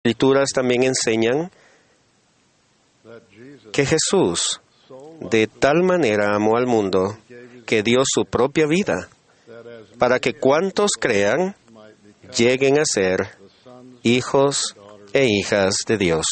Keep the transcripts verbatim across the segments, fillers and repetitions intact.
Escrituras también enseñan que Jesús de tal manera amó al mundo que dio su propia vida para que cuantos crean lleguen a ser hijos e hijas de Dios.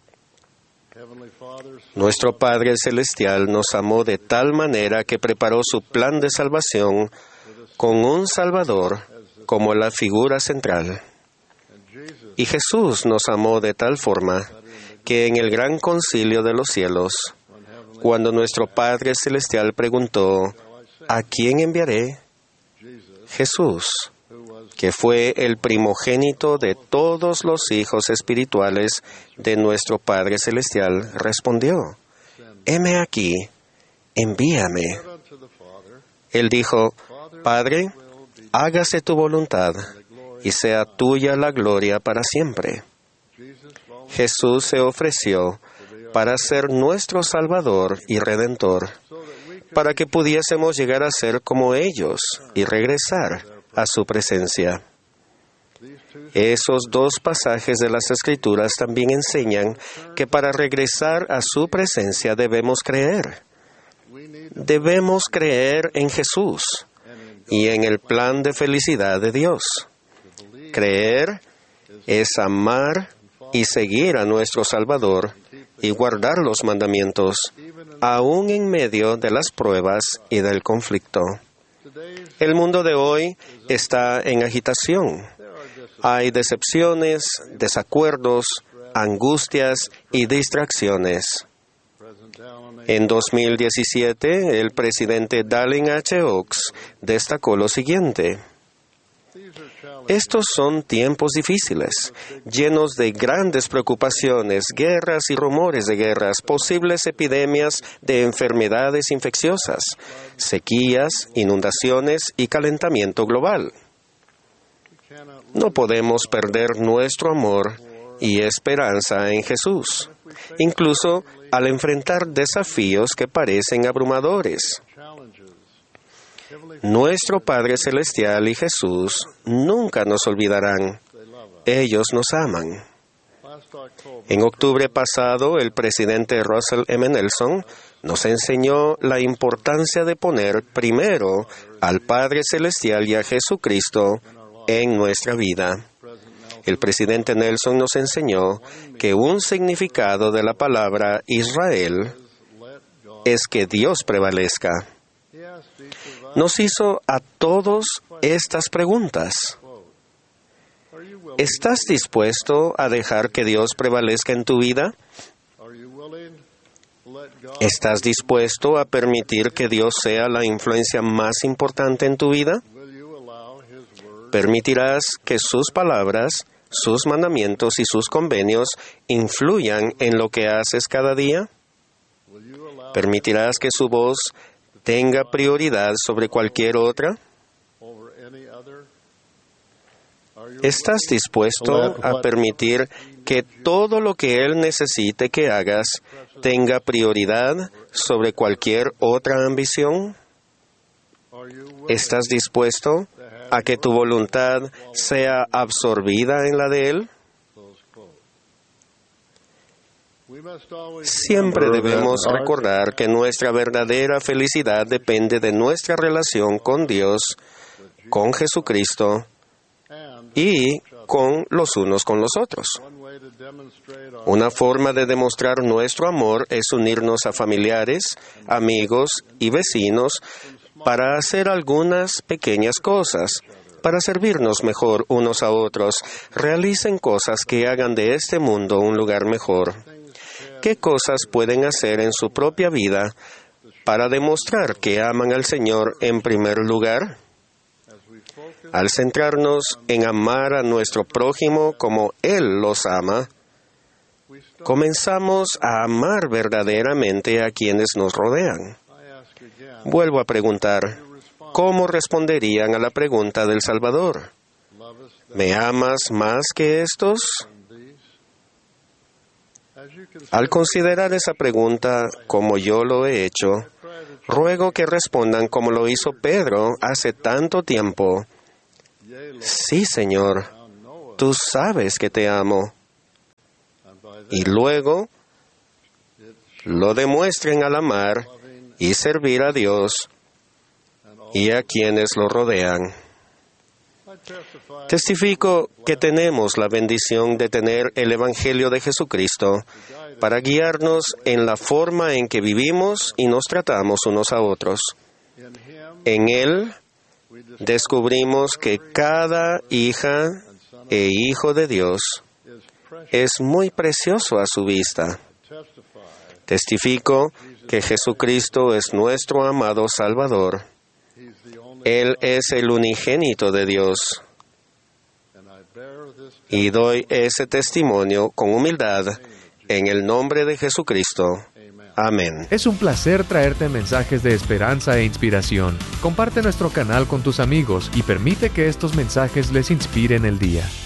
Nuestro Padre Celestial nos amó de tal manera que preparó su plan de salvación con un Salvador como la figura central. Y Jesús nos amó de tal forma que en el gran concilio de los cielos, cuando nuestro Padre Celestial preguntó, ¿a quién enviaré? Jesús, que fue el primogénito de todos los hijos espirituales de nuestro Padre Celestial, respondió, heme aquí, envíame. Él dijo, Padre, hágase tu voluntad y sea tuya la gloria para siempre. Jesús se ofreció para ser nuestro Salvador y Redentor, para que pudiésemos llegar a ser como ellos y regresar a su presencia. Esos dos pasajes de las Escrituras también enseñan que para regresar a su presencia debemos creer. Debemos creer en Jesús y en el plan de felicidad de Dios. Creer es amar y seguir a nuestro Salvador y guardar los mandamientos, aún en medio de las pruebas y del conflicto. El mundo de hoy está en agitación. Hay decepciones, desacuerdos, angustias y distracciones. En dos mil diecisiete, el presidente Dallin H. Oaks destacó lo siguiente: estos son tiempos difíciles, llenos de grandes preocupaciones, guerras y rumores de guerras, posibles epidemias de enfermedades infecciosas, sequías, inundaciones y calentamiento global. No podemos perder nuestro amor y esperanza en Jesús, incluso al enfrentar desafíos que parecen abrumadores. Nuestro Padre Celestial y Jesús nunca nos olvidarán. Ellos nos aman. En octubre pasado, el presidente Russell M. Nelson nos enseñó la importancia de poner primero al Padre Celestial y a Jesucristo en nuestra vida. El presidente Nelson nos enseñó que un significado de la palabra Israel es que Dios prevalezca. Nos hizo a todos estas preguntas. ¿Estás dispuesto a dejar que Dios prevalezca en tu vida? ¿Estás dispuesto a permitir que Dios sea la influencia más importante en tu vida? ¿Permitirás que sus palabras, sus mandamientos y sus convenios influyan en lo que haces cada día? ¿Permitirás que su voz tenga prioridad sobre cualquier otra? ¿Estás dispuesto a permitir que todo lo que Él necesite que hagas tenga prioridad sobre cualquier otra ambición? ¿Estás dispuesto a que tu voluntad sea absorbida en la de Él? Siempre debemos recordar que nuestra verdadera felicidad depende de nuestra relación con Dios, con Jesucristo y con los unos con los otros. Una forma de demostrar nuestro amor es unirnos a familiares, amigos y vecinos para hacer algunas pequeñas cosas, para servirnos mejor unos a otros. Realicen cosas que hagan de este mundo un lugar mejor. ¿Qué cosas pueden hacer en su propia vida para demostrar que aman al Señor en primer lugar? Al centrarnos en amar a nuestro prójimo como Él los ama, comenzamos a amar verdaderamente a quienes nos rodean. Vuelvo a preguntar, ¿cómo responderían a la pregunta del Salvador? ¿Me amas más que estos? Al considerar esa pregunta como yo lo he hecho, ruego que respondan como lo hizo Pedro hace tanto tiempo. Sí, Señor, tú sabes que te amo. y luego lo demuestren al amar y servir a Dios y a quienes lo rodean. Testifico que tenemos la bendición de tener el Evangelio de Jesucristo para guiarnos en la forma en que vivimos y nos tratamos unos a otros. En Él descubrimos que cada hija e hijo de Dios es muy precioso a su vista. Testifico que Jesucristo es nuestro amado Salvador. Él es el unigénito de Dios. Y doy ese testimonio con humildad en el nombre de Jesucristo. Amén. Es un placer traerte mensajes de esperanza e inspiración. Comparte nuestro canal con tus amigos y permite que estos mensajes les inspiren el día.